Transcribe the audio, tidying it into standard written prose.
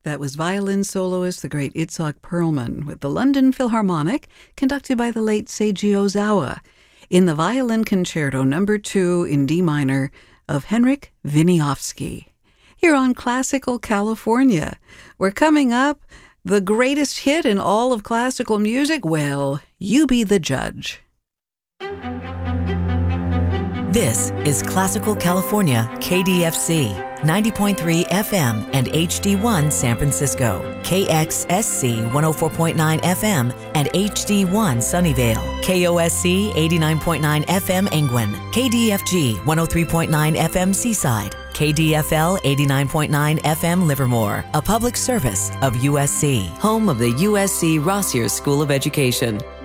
That was violin soloist the great Itzhak Perlman with the London Philharmonic, conducted by the late Seiji Ozawa, in the Violin Concerto No. 2 in D minor of Henryk Wieniawski. Here on Classical California, we're coming up the greatest hit in all of classical music. Well, you be the judge. This is Classical California, KDFC, 90.3 FM and HD1 San Francisco, KXSC 104.9 FM and HD1 Sunnyvale, KOSC 89.9 FM Angwin, KDFG 103.9 FM Seaside, KDFL 89.9 FM Livermore, a public service of USC, home of the USC Rossier School of Education.